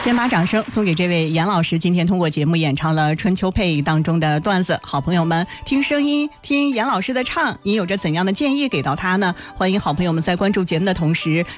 先把掌声送给这位严老师，今天通过节目演唱了《春秋配》当中的段子。好朋友们，听声音，听严老师的唱，你有着怎样的建议给到他呢？欢迎好朋友们在关注节目的同时